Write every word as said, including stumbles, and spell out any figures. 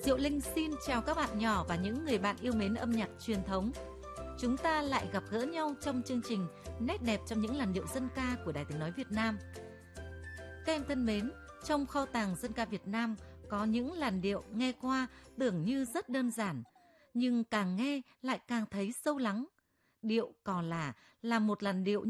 Diệu Linh xin chào các bạn nhỏ và những người bạn yêu mến âm nhạc truyền thống. Chúng ta lại gặp gỡ nhau trong chương trình Nét đẹp trong những làn điệu dân ca của Đài Tiếng nói Việt Nam. Các em thân mến, trong kho tàng dân ca Việt Nam có những làn điệu nghe qua tưởng như rất đơn giản, nhưng càng nghe lại càng thấy sâu lắng. Điệu Cò Là là một làn điệu